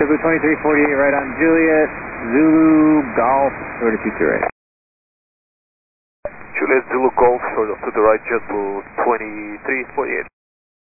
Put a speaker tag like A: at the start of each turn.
A: JetBlue 2348 right on Juliet, Zulu Golf, short of 22 right.
B: Juliet Zulu Golf, short of to the right, JetBlue 2348.